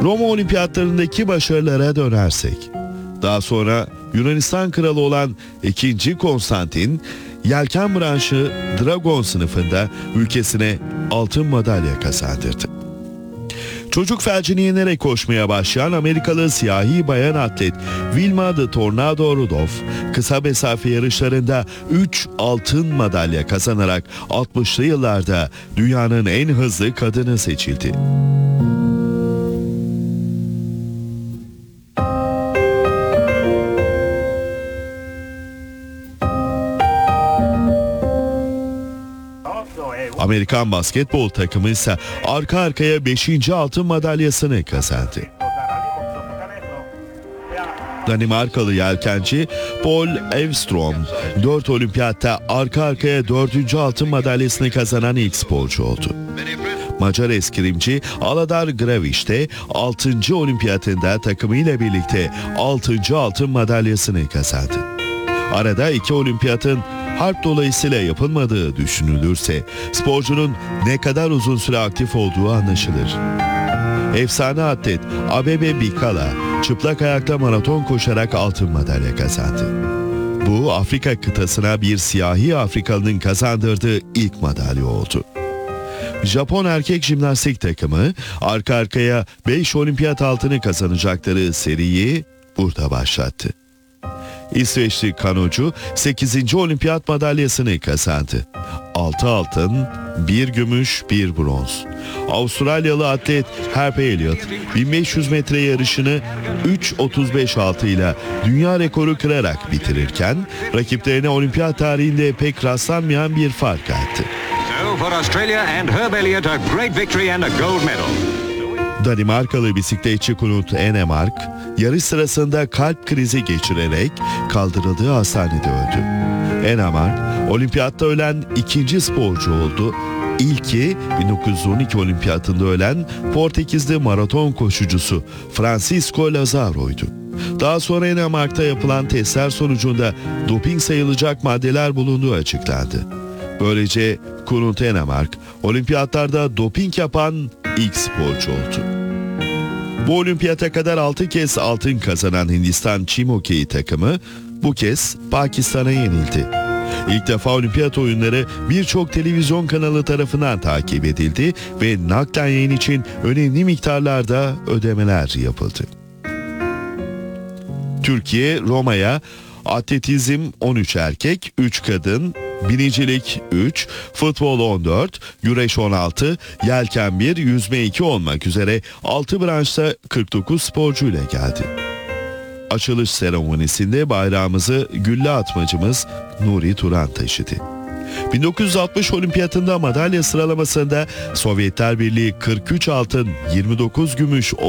Roma Olimpiyatlarındaki başarılara dönersek, daha sonra Yunanistan kralı olan 2. Konstantin, yelken branşı Dragon sınıfında ülkesine altın madalya kazandırdı. Çocuk felcini yenerek koşmaya başlayan Amerikalı siyahi bayan atlet Wilma The Tornado Rudolph, kısa mesafe yarışlarında 3 altın madalya kazanarak 60'lı yıllarda dünyanın en hızlı kadını seçildi. Amerikan basketbol takımı ise arka arkaya 5. altın madalyasını kazandı. Danimarkalı yelkenci Paul Evstrom 4 olimpiyatta arka arkaya 4. altın madalyasını kazanan ilk sporcu oldu. Macar eskrimci Aladar Gravic de 6. olimpiyatında takımıyla birlikte 6. altın madalyasını kazandı. Arada 2 olimpiyatın harp dolayısıyla yapılmadığı düşünülürse sporcunun ne kadar uzun süre aktif olduğu anlaşılır. Efsane atlet Abebe Bikala çıplak ayakta maraton koşarak altın madalya kazandı. Bu Afrika kıtasına bir siyahi Afrikalının kazandırdığı ilk madalya oldu. Japon erkek jimnastik takımı arka arkaya 5 olimpiyat altını kazanacakları seriyi burada başlattı. İsveçli kanocu 8. olimpiyat madalyasını kazandı. 6 altın, 1 gümüş, 1 bronz. Avustralyalı atlet Harper Elliott 1500 metre yarışını 3.35.6 ile dünya rekoru kırarak bitirirken rakiplerine olimpiyat tarihinde pek rastlanmayan bir fark attı. Danimarkalı bisikletçi Knut Enemark yarış sırasında kalp krizi geçirerek kaldırıldığı hastanede öldü. Enemark olimpiyatta ölen 2. sporcu oldu. İlki 1912 olimpiyatında ölen Portekizli maraton koşucusu Francisco Lazaro'ydu. Daha sonra Enemark'ta yapılan testler sonucunda doping sayılacak maddeler bulunduğu açıklandı. Böylece Knut Enemark olimpiyatlarda doping yapan ilk sporcu oldu. Bu olimpiyata kadar 6 kez altın kazanan Hindistan çim hokeyi takımı bu kez Pakistan'a yenildi. İlk defa olimpiyat oyunları birçok televizyon kanalı tarafından takip edildi ve naklen yayın için önemli miktarlarda ödemeler yapıldı. Türkiye Roma'ya atletizm 13 erkek, 3 kadın, binicilik 3, futbol 14, güreş 16, yelken 1, yüzme 2 olmak üzere 6 branşta 49 sporcuyla geldi. Açılış seremonisinde bayrağımızı gülle atmacımız Nuri Turan taşıdı. 1960 olimpiyatında madalya sıralamasında Sovyetler Birliği 43 altın, 29 gümüş,